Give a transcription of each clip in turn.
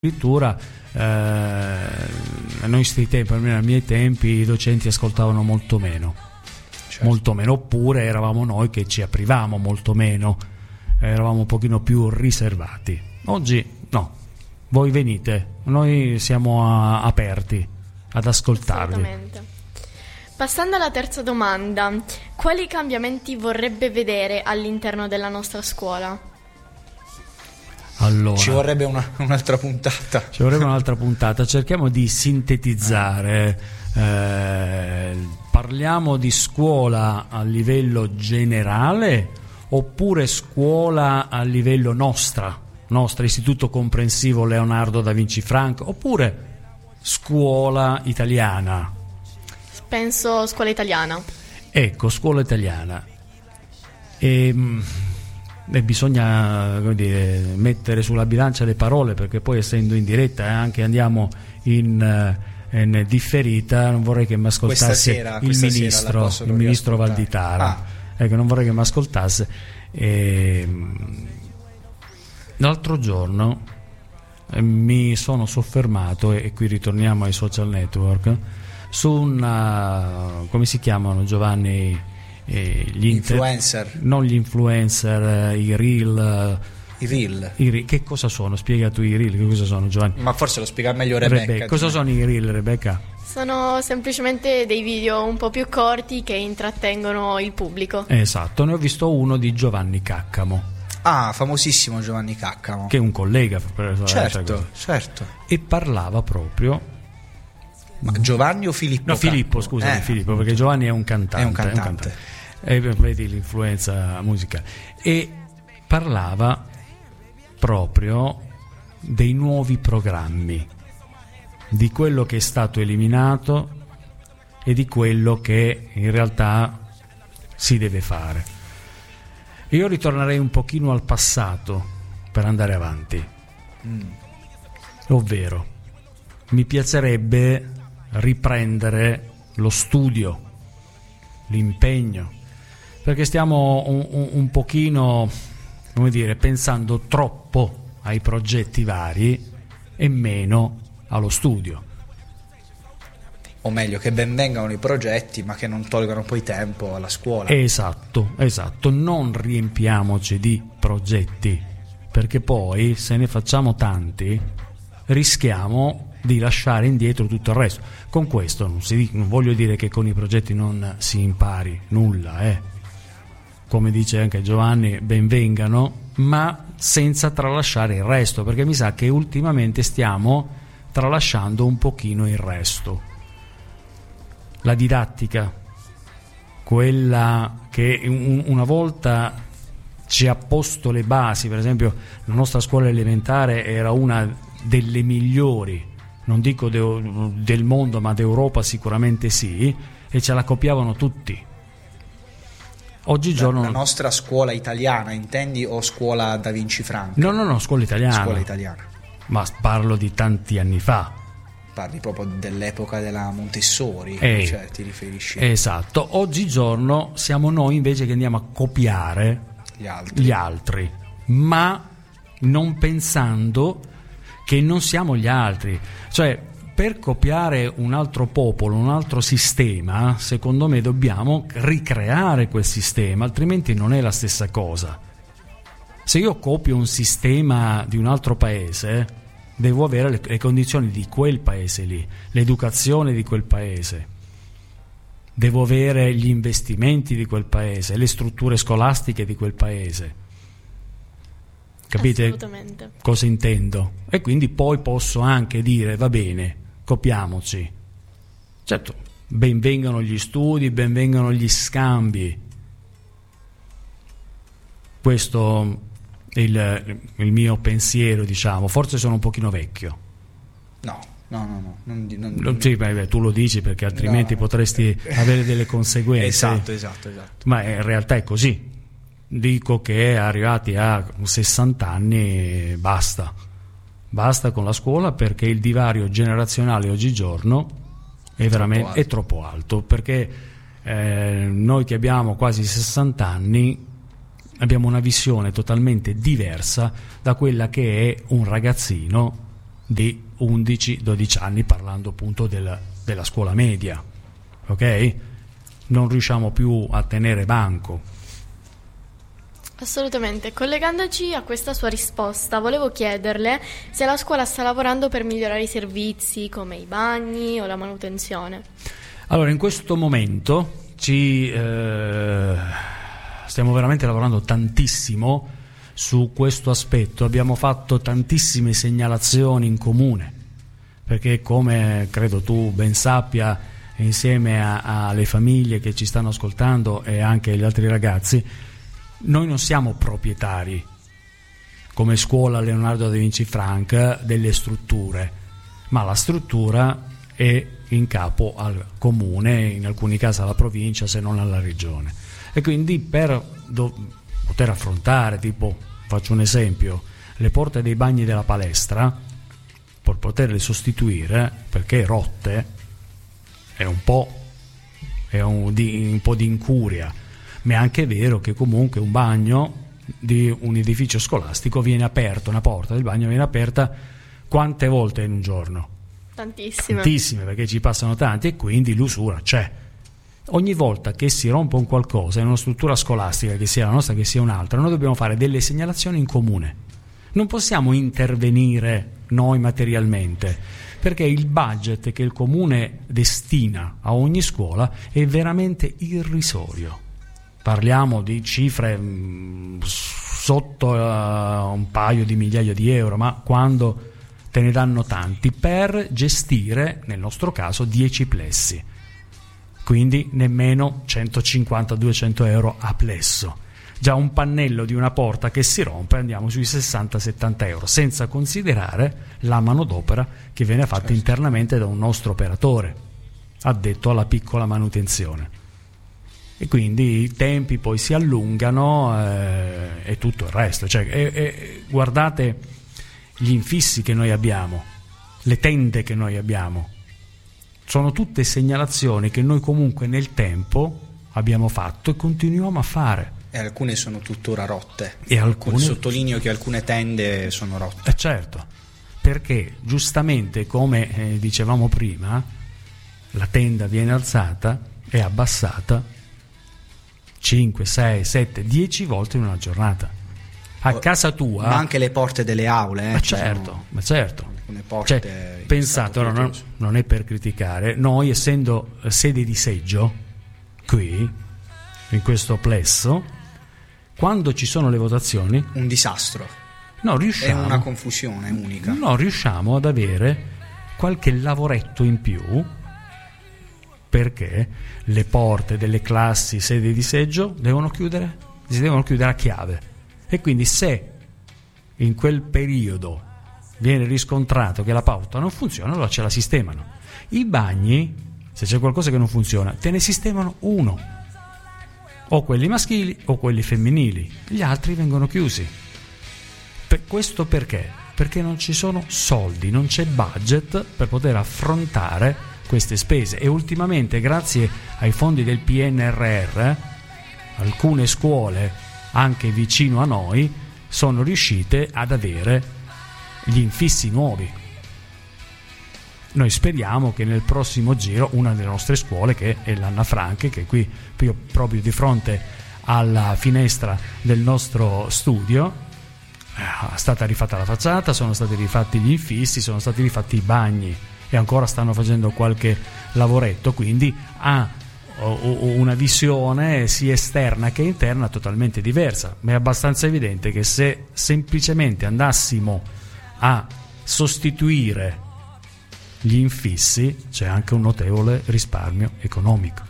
addirittura ai nostri tempi, almeno ai miei tempi, i docenti ascoltavano molto meno, certo. Molto meno, oppure eravamo noi che ci aprivamo molto meno, eravamo un pochino più riservati. Oggi no, voi venite, noi siamo aperti ad ascoltarvi. Assolutamente. Passando alla terza domanda, quali cambiamenti vorrebbe vedere all'interno della nostra scuola? Allora, ci vorrebbe un'altra puntata. Ci vorrebbe un'altra puntata. Cerchiamo di sintetizzare. Parliamo di scuola a livello generale oppure scuola a livello nostro Istituto Comprensivo Leonardo da Vinci Franco, oppure scuola italiana? Penso scuola italiana. Ecco, scuola italiana. E bisogna, come dire, mettere sulla bilancia le parole, perché poi, essendo in diretta anche andiamo in differita, non vorrei che mi ascoltasse il ministro Valditara. Ecco, non vorrei che mi ascoltasse. L'altro giorno mi sono soffermato, e qui ritorniamo ai social network, su come si chiamano, Giovanni? Gli influencer, non gli influencer, i reel. Che cosa sono? Spiega tu i reel, che cosa sono, Giovanni? Ma forse lo spiega meglio Rebecca. Cosa sono i reel, Rebecca? Sono semplicemente dei video un po' più corti che intrattengono il pubblico. Esatto, ne ho visto uno di Giovanni Caccamo. Ah, famosissimo Giovanni Caccamo, che è un collega, certo. E parlava proprio. Ma Giovanni o Filippo? No, Filippo, scusami, Filippo, perché Giovanni è un cantante. Vedi l'influenza musicale. E parlava proprio dei nuovi programmi, di quello che è stato eliminato e di quello che in realtà si deve fare. Io ritornerei un pochino al passato per andare avanti. Ovvero, mi piacerebbe riprendere lo studio, l'impegno, perché stiamo un pochino, come dire, pensando troppo ai progetti vari e meno allo studio. O meglio, che ben vengano i progetti, ma che non tolgano poi tempo alla scuola. Esatto, non riempiamoci di progetti, perché poi se ne facciamo tanti rischiamo di lasciare indietro tutto il resto. Con questo non voglio dire che con i progetti non si impari nulla, come dice anche Giovanni, ben vengano, ma senza tralasciare il resto, perché mi sa che ultimamente stiamo tralasciando un pochino il resto. La didattica, quella che una volta ci ha posto le basi, per esempio la nostra scuola elementare era una delle migliori, non dico del mondo, ma d'Europa sicuramente sì, e ce la copiavano tutti. Oggigiorno la nostra scuola italiana, intendi, o scuola Da Vinci Franco? No, scuola italiana. Scuola italiana. Ma parlo di tanti anni fa. Parli proprio dell'epoca della Montessori, cioè ti riferisci? Esatto. Oggigiorno siamo noi invece che andiamo a copiare gli altri, ma non pensando che non siamo gli altri. Cioè, per copiare un altro popolo, un altro sistema, secondo me dobbiamo ricreare quel sistema, altrimenti non è la stessa cosa. Se io copio un sistema di un altro paese, devo avere le condizioni di quel paese lì, l'educazione di quel paese, devo avere gli investimenti di quel paese, le strutture scolastiche di quel paese. Capite cosa intendo? E quindi poi posso anche dire, va bene, copiamoci. Certo, ben vengano gli studi, ben vengano gli scambi. Questo è il mio pensiero, diciamo. Forse sono un pochino vecchio. No. Sì, tu lo dici perché altrimenti potresti avere delle conseguenze. Esatto. Ma in realtà è così. Dico che arrivati a 60 anni basta con la scuola, perché il divario generazionale oggigiorno è troppo alto, perché noi che abbiamo quasi 60 anni abbiamo una visione totalmente diversa da quella che è un ragazzino di 11-12 anni, parlando appunto della scuola media, ok? Non riusciamo più a tenere banco. Assolutamente. Collegandoci a questa sua risposta, volevo chiederle se la scuola sta lavorando per migliorare i servizi come i bagni o la manutenzione. Allora, in questo momento stiamo veramente lavorando tantissimo su questo aspetto. Abbiamo fatto tantissime segnalazioni in comune, perché come credo tu ben sappia, insieme alle famiglie che ci stanno ascoltando e anche agli altri ragazzi, noi non siamo proprietari come scuola Leonardo da Vinci Frank delle strutture, ma la struttura è in capo al comune, in alcuni casi alla provincia, se non alla regione. E quindi per poter affrontare, tipo, faccio un esempio, le porte dei bagni della palestra, per poterle sostituire, perché rotte, è un po' di incuria. Ma è anche vero che comunque un bagno di un edificio scolastico viene aperto, una porta del bagno viene aperta quante volte in un giorno? Tantissime, perché ci passano tanti e quindi l'usura c'è. Ogni volta che si rompe un qualcosa in una struttura scolastica, che sia la nostra che sia un'altra, noi dobbiamo fare delle segnalazioni in comune. Non possiamo intervenire noi materialmente, perché il budget che il comune destina a ogni scuola è veramente irrisorio. Parliamo di cifre sotto un paio di migliaia di euro, ma quando te ne danno tanti per gestire, nel nostro caso, 10 plessi, quindi nemmeno 150-200 euro a plesso. Già un pannello di una porta che si rompe andiamo sui 60-70 euro, senza considerare la manodopera che viene fatta internamente da un nostro operatore addetto alla piccola manutenzione. E quindi i tempi poi si allungano e tutto il resto. Guardate gli infissi che noi abbiamo, le tende che noi abbiamo, sono tutte segnalazioni che noi comunque nel tempo abbiamo fatto e continuiamo a fare. E alcune sono tuttora rotte. E alcune... Sottolineo che alcune tende sono rotte. Certo, perché giustamente, come dicevamo prima, la tenda viene alzata e abbassata 5, 6, 7, 10 volte in una giornata. A casa tua, ma anche le porte delle aule, ma certo. Alcune porte, pensate, ora non è per criticare, noi essendo sede di seggio qui in questo plesso, quando ci sono le votazioni, un disastro. È una confusione unica. Non riusciamo ad avere qualche lavoretto in più, perché le porte delle classi sede di seggio si devono chiudere a chiave, e quindi se in quel periodo viene riscontrato che la pauta non funziona, allora ce la sistemano. I bagni, se c'è qualcosa che non funziona, te ne sistemano uno, o quelli maschili o quelli femminili, gli altri vengono chiusi. Questo perché? Perché non ci sono soldi, non c'è budget per poter affrontare queste spese, e ultimamente, grazie ai fondi del PNRR, alcune scuole anche vicino a noi sono riuscite ad avere gli infissi nuovi. Noi speriamo che nel prossimo giro una delle nostre scuole, che è l'Anna Frank, che è qui proprio di fronte alla finestra del nostro studio, è stata rifatta la facciata, sono stati rifatti gli infissi, sono stati rifatti i bagni, e ancora stanno facendo qualche lavoretto, quindi ha una visione sia esterna che interna totalmente diversa. Ma è abbastanza evidente che se semplicemente andassimo a sostituire gli infissi c'è anche un notevole risparmio economico,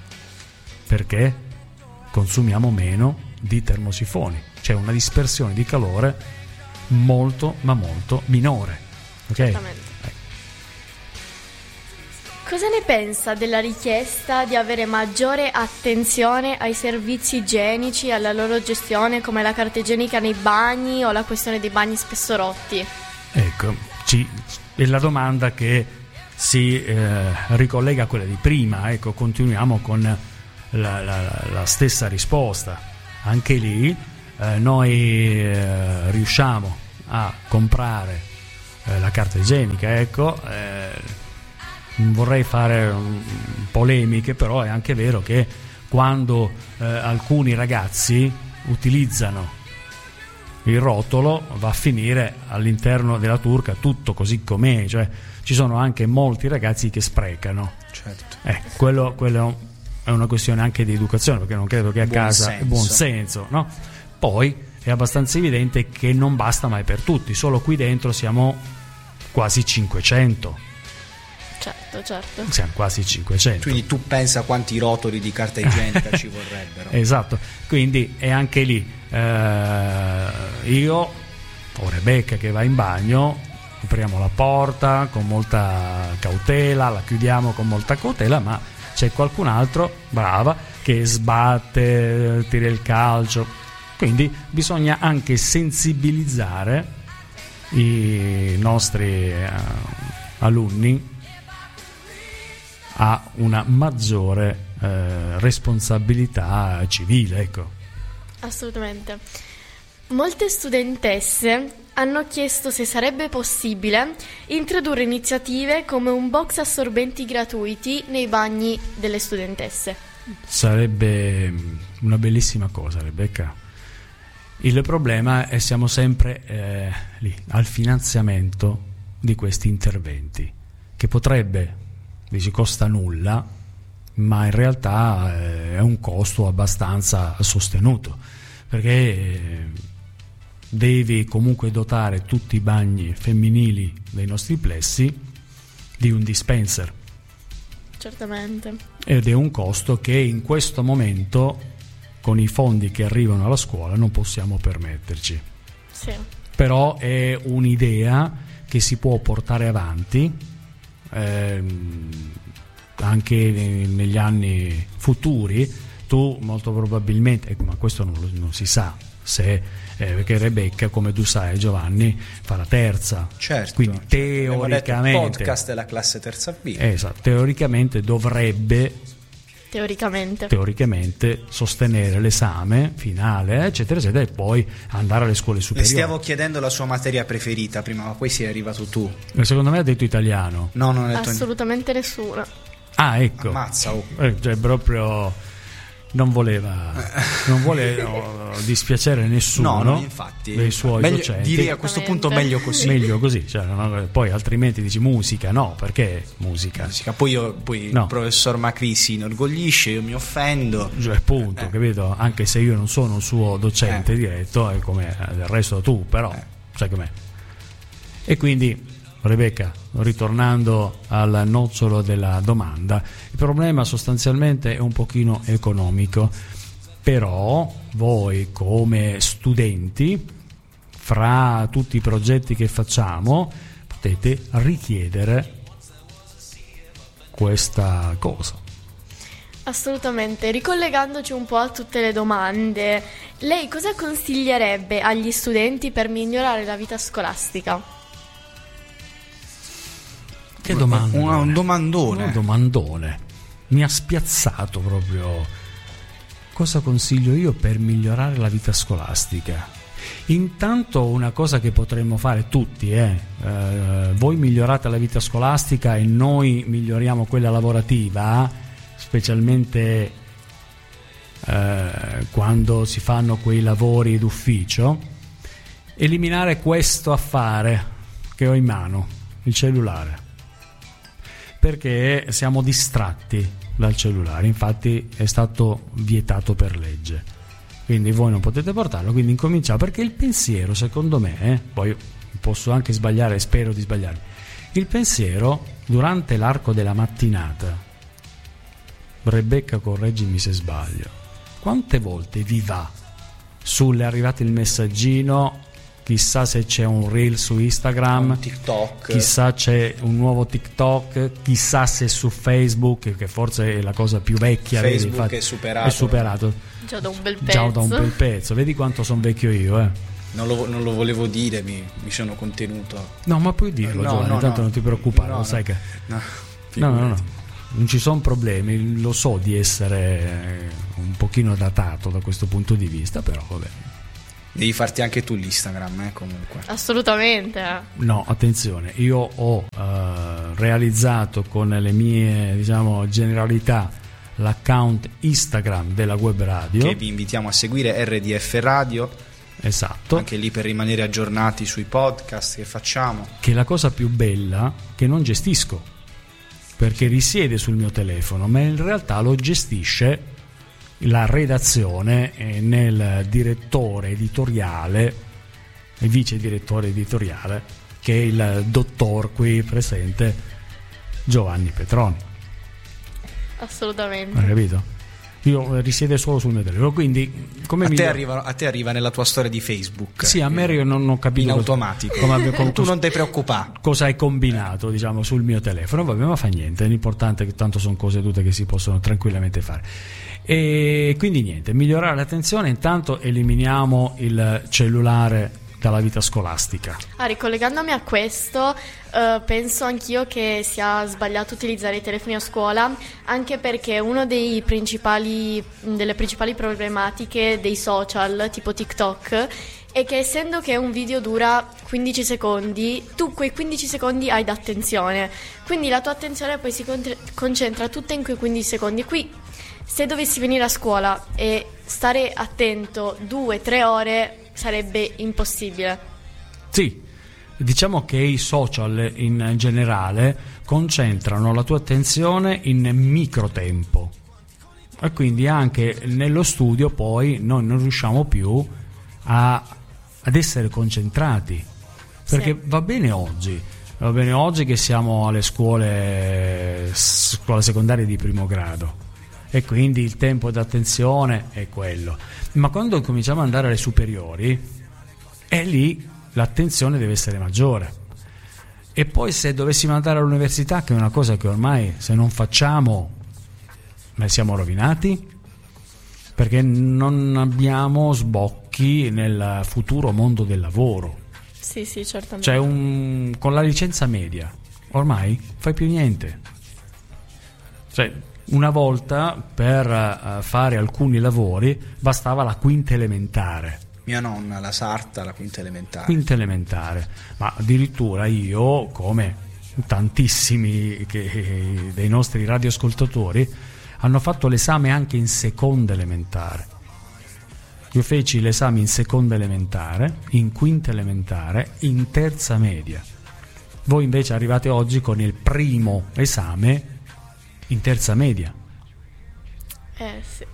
perché consumiamo meno di termosifoni, c'è una dispersione di calore molto ma molto minore. Okay? Cosa ne pensa della richiesta di avere maggiore attenzione ai servizi igienici, alla loro gestione, come la carta igienica nei bagni o la questione dei bagni spesso rotti? Ecco, è la domanda che si ricollega a quella di prima. Ecco, continuiamo con la stessa risposta. Anche lì noi riusciamo a comprare la carta igienica, ecco. Non vorrei fare polemiche, però è anche vero che quando alcuni ragazzi utilizzano il rotolo, va a finire all'interno della turca tutto così com'è, cioè ci sono anche molti ragazzi che sprecano. Certo. Quello è una questione anche di educazione, perché non credo che a casa è buon senso, no? Poi è abbastanza evidente che non basta mai per tutti, solo qui dentro siamo quasi 500. Certo. Siamo quasi 500. Quindi tu pensa quanti rotoli di carta igienica ci vorrebbero. Esatto, quindi è anche lì io o Rebecca che va in bagno, apriamo la porta con molta cautela, la chiudiamo con molta cautela, ma c'è qualcun altro, brava, che sbatte, tira il calcio. Quindi bisogna anche sensibilizzare i nostri alunni a una maggiore responsabilità civile, ecco. Assolutamente. Molte studentesse hanno chiesto se sarebbe possibile introdurre iniziative come un box assorbenti gratuiti nei bagni delle studentesse. Sarebbe una bellissima cosa, Rebecca. Il problema è siamo sempre lì al finanziamento di questi interventi, che potrebbe, dici, costa nulla, ma in realtà è un costo abbastanza sostenuto, perché devi comunque dotare tutti i bagni femminili dei nostri plessi di un dispenser. Certamente. Ed è un costo che in questo momento, con i fondi che arrivano alla scuola, non possiamo permetterci. Sì. Però è un'idea che si può portare avanti anche negli anni futuri. Tu molto probabilmente, ma questo non si sa se perché Rebecca, come tu sai, Giovanni, fa la terza, certo, quindi teoricamente il podcast della classe terza B, esatto, teoricamente dovrebbe teoricamente sostenere l'esame finale, eccetera eccetera, e poi andare alle scuole superiori. Le stavo chiedendo la sua materia preferita prima, ma poi sei arrivato tu. Secondo me ha detto italiano. No, non ha detto assolutamente nessuna. Ah, ecco. Ammazza, cioè proprio non vuole dispiacere nessuno, no, infatti, dei suoi docenti. Direi a questo punto meglio così. Meglio così, cioè, poi altrimenti dici musica, no, perché musica. Poi no. Il professor Macri si inorgoglisce, io mi offendo. Cioè, punto, capito? Anche se io non sono un suo docente diretto, è come del resto tu, però sai com'è. E quindi, Rebecca, ritornando al nocciolo della domanda, il problema sostanzialmente è un pochino economico, però voi come studenti, fra tutti i progetti che facciamo, potete richiedere questa cosa. Assolutamente. Ricollegandoci un po' a tutte le domande, lei cosa consiglierebbe agli studenti per migliorare la vita scolastica? Che domanda? Un domandone. Un domandone. Mi ha spiazzato proprio. Cosa consiglio io per migliorare la vita scolastica? Intanto una cosa che potremmo fare tutti voi migliorate la vita scolastica e noi miglioriamo quella lavorativa, specialmente quando si fanno quei lavori d'ufficio. Eliminare questo affare che ho in mano, il cellulare, perché siamo distratti dal cellulare, infatti è stato vietato per legge, quindi voi non potete portarlo, quindi incominciamo, perché il pensiero, secondo me, poi posso anche sbagliare, spero di sbagliare, il pensiero durante l'arco della mattinata, Rebecca correggimi se sbaglio, quante volte vi va sulle arrivate il messaggino, chissà se c'è un reel su Instagram, un TikTok, chissà c'è un nuovo TikTok, chissà se su Facebook, che forse è la cosa più vecchia, Facebook vedi, è superato già da un bel pezzo, vedi quanto sono vecchio io, Non lo volevo dire, mi sono contenuto. No, ma puoi dirlo, Giovanni, tanto non ti preoccupare, lo sai che no, non ci sono problemi, lo so di essere un pochino datato da questo punto di vista, però vabbè. Devi farti anche tu l'Instagram, comunque. Assolutamente. No, attenzione, io ho realizzato con le mie, diciamo, generalità l'account Instagram della Web Radio, che vi invitiamo a seguire, RDF Radio. Esatto. Anche lì per rimanere aggiornati sui podcast che facciamo. Che è la cosa più bella, che non gestisco, perché risiede sul mio telefono, ma in realtà lo gestisce la redazione nel direttore editoriale e vice direttore editoriale, che è il dottor qui presente Giovanni Petroni. Assolutamente. Hai capito? Io risiede solo sul mio telefono, quindi come a te arriva nella tua storia di Facebook. Sì, a me non ho capito in automatico. Tu non ti preoccupare. Cosa hai combinato, diciamo, sul mio telefono? Vabbè, ma fa niente, l'importante è che tanto sono cose tutte che si possono tranquillamente fare. E quindi niente, migliorare l'attenzione, intanto eliminiamo il cellulare dalla vita scolastica. Ricollegandomi a questo, penso anch'io che sia sbagliato utilizzare i telefoni a scuola, anche perché delle principali problematiche dei social tipo TikTok è che, essendo che un video dura 15 secondi, tu quei 15 secondi hai d'attenzione, quindi la tua attenzione poi si concentra tutta in quei 15 secondi. Qui, se dovessi venire a scuola e stare attento 2-3 ore, sarebbe impossibile. Sì, diciamo che i social in generale concentrano la tua attenzione in microtempo, e quindi anche nello studio poi noi non riusciamo più ad essere concentrati, perché sì. Va bene oggi che siamo alle scuole secondarie di primo grado, e quindi il tempo d'attenzione è quello, ma quando cominciamo ad andare alle superiori, è lì l'attenzione deve essere maggiore. E poi, se dovessimo andare all'università, che è una cosa che ormai, se non facciamo, siamo rovinati, perché non abbiamo sbocchi nel futuro mondo del lavoro. Sì, certamente. Cioè, con la licenza media ormai fai più niente. Cioè, una volta per fare alcuni lavori bastava la quinta elementare. Mia nonna, la sarta, la quinta elementare. Ma addirittura io, come tantissimi dei nostri radioascoltatori, hanno fatto l'esame anche in seconda elementare. Io feci l'esame in seconda elementare, in quinta elementare, in terza media. Voi invece arrivate oggi con il primo esame in terza media. Sì.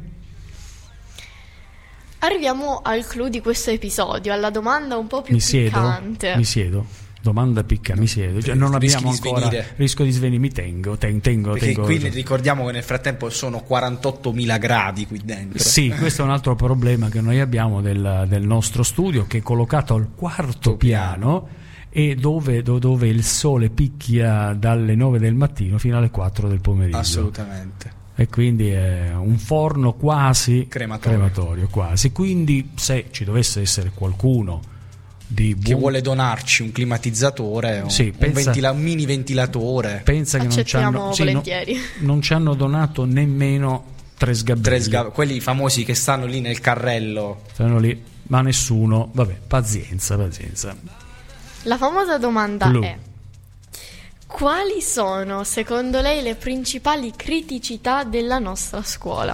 Arriviamo al clou di questo episodio, alla domanda un po' più piccante. Mi siedo. Domanda picca, mi siedo. Cioè, non abbiamo ancora rischio di svenire, mi tengo. Perché qui ricordiamo che nel frattempo sono 48.000 gradi qui dentro. Sì, questo è un altro problema che noi abbiamo del nostro studio, che è collocato al quarto piano, e dove il sole picchia dalle 9 del mattino fino alle 4 del pomeriggio. Assolutamente. E quindi è un forno quasi crematorio quasi. Quindi, se ci dovesse essere qualcuno che vuole donarci un climatizzatore, un mini ventilatore, pensa che non ci hanno donato nemmeno 3 sgabelli. Quelli famosi che stanno lì nel carrello. Stanno lì, ma nessuno. Vabbè, pazienza. La famosa domanda è: quali sono, secondo lei, le principali criticità della nostra scuola?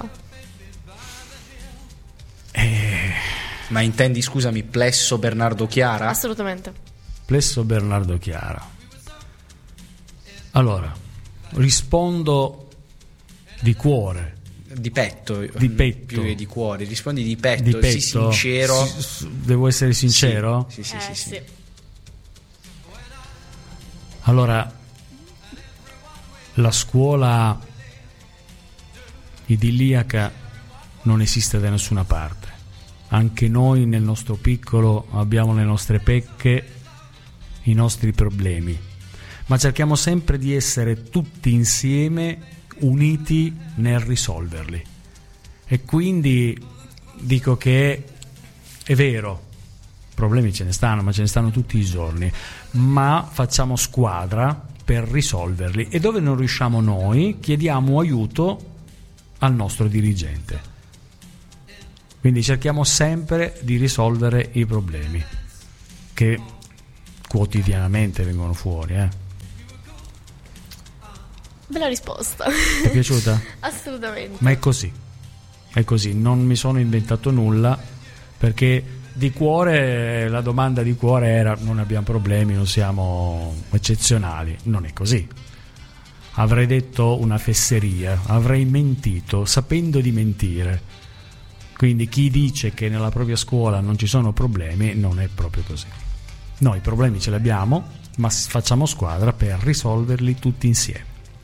Ma intendi, scusami, Plesso Bernardo Chiara? Assolutamente. Plesso Bernardo Chiara. Allora, rispondo di cuore. Di petto. Più che di cuore. Rispondi di petto. Sì, sincero. Devo essere sincero? Sì. Allora, la scuola idilliaca non esiste da nessuna parte. Anche noi nel nostro piccolo abbiamo le nostre pecche, i nostri problemi, ma cerchiamo sempre di essere tutti insieme uniti nel risolverli. E quindi dico che è vero, problemi ce ne stanno, ma ce ne stanno tutti i giorni, ma facciamo squadra per risolverli, e dove non riusciamo noi chiediamo aiuto al nostro dirigente. Quindi cerchiamo sempre di risolvere i problemi che quotidianamente vengono fuori. Bella risposta. Ti è piaciuta? Assolutamente. Ma è così, non mi sono inventato nulla, perché di cuore, la domanda di cuore era: non abbiamo problemi, non siamo eccezionali. Non è così. Avrei detto una fesseria, avrei mentito sapendo di mentire. Quindi chi dice che nella propria scuola non ci sono problemi non è proprio così. Noi i problemi ce li abbiamo, ma facciamo squadra per risolverli tutti insieme.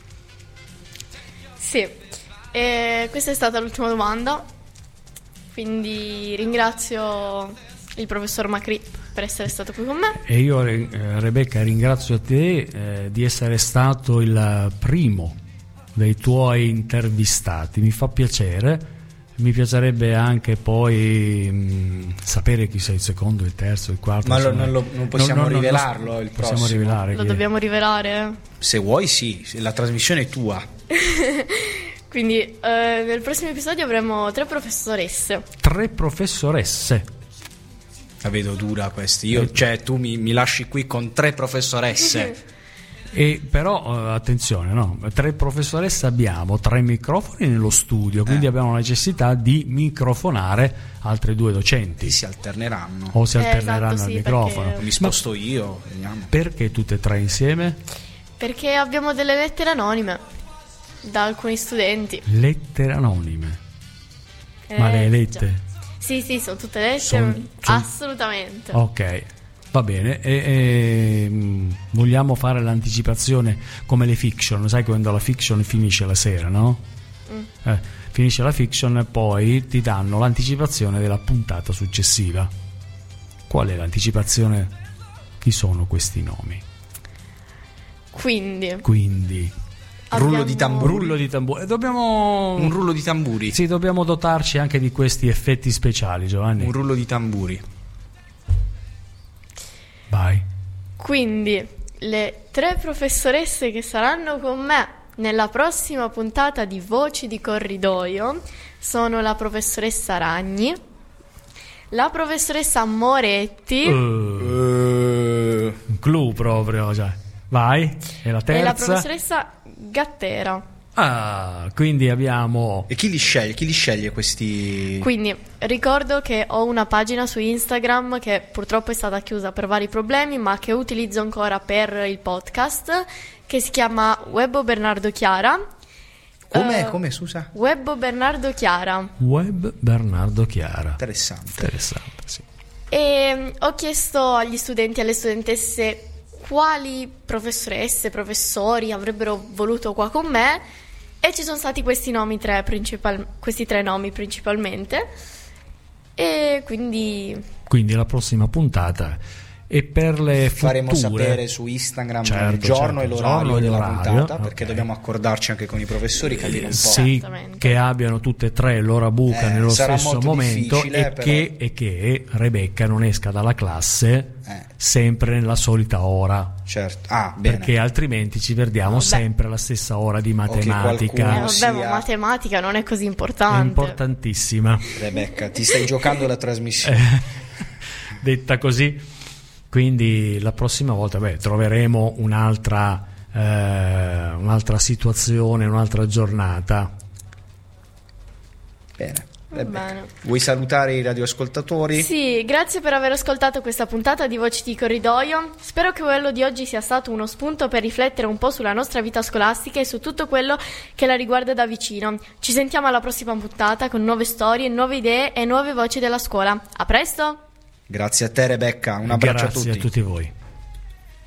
Sì, e questa è stata l'ultima domanda, quindi ringrazio il professor Macri per essere stato qui con me. E io, Rebecca, ringrazio te di essere stato il primo dei tuoi intervistati. Mi fa piacere. Mi piacerebbe anche poi sapere chi sei il secondo, il terzo, il quarto. Ma non possiamo rivelarlo il prossimo? Possiamo rivelare. Lo dobbiamo rivelare? Se vuoi sì, la trasmissione è tua. Quindi nel prossimo episodio avremo 3 professoresse. 3 professoresse. La vedo dura questa. Tu mi lasci qui con 3 professoresse. E però attenzione, no? 3 professoresse abbiamo, 3 microfoni nello studio, quindi abbiamo la necessità di microfonare altre 2 docenti. Si alterneranno. O si alterneranno esatto, al microfono. Mi sposto io, vediamo. Perché tutte e 3 insieme? Perché abbiamo delle lettere anonime da alcuni studenti. Lettere anonime? Ma le hai lette? Sì, sono tutte lette. Assolutamente. Ok. Va bene, vogliamo fare l'anticipazione come le fiction, sai quando la fiction finisce la sera, no? Finisce la fiction e poi ti danno l'anticipazione della puntata successiva. Qual è l'anticipazione? Chi sono questi nomi? Quindi Rullo di tamburi. Dobbiamo un rullo di tamburi. Sì, dobbiamo dotarci anche di questi effetti speciali, Giovanni. Un rullo di tamburi. Vai. Quindi le 3 professoresse che saranno con me nella prossima puntata di Voci di Corridoio sono la professoressa Ragni, la professoressa Moretti, un clou proprio, cioè. Vai. E la terza? E la professoressa Gattera. Quindi abbiamo... E chi li sceglie questi? Quindi ricordo che ho una pagina su Instagram che purtroppo è stata chiusa per vari problemi, ma che utilizzo ancora per il podcast, che si chiama Webbo Bernardo Chiara. Come, Susa? Webbo Bernardo Chiara. Web Bernardo Chiara. Interessante, sì. E ho chiesto agli studenti e alle studentesse quali professoresse, professori avrebbero voluto qua con me, e ci sono stati questi questi 3 nomi principalmente. E quindi la prossima puntata, e per le faremo future sapere su Instagram il giorno e l'orario della puntata, perché dobbiamo accordarci anche con i professori, capire un po'. Sì, che abbiano tutte e 3 l'ora buca nello stesso momento, e che Rebecca non esca dalla classe sempre nella solita ora. Certo. Bene. Perché altrimenti ci perdiamo sempre la stessa ora di matematica. Ma matematica non è così importante. È importantissima. Rebecca, ti stai giocando la trasmissione. Detta così. Quindi la prossima volta troveremo un'altra situazione, un'altra giornata. Bene. Vuoi salutare i radioascoltatori? Sì, grazie per aver ascoltato questa puntata di Voci di Corridoio. Spero che quello di oggi sia stato uno spunto per riflettere un po' sulla nostra vita scolastica e su tutto quello che la riguarda da vicino. Ci sentiamo alla prossima puntata con nuove storie, nuove idee e nuove voci della scuola. A presto! Grazie a te, Rebecca, un abbraccio a tutti. Grazie a tutti voi.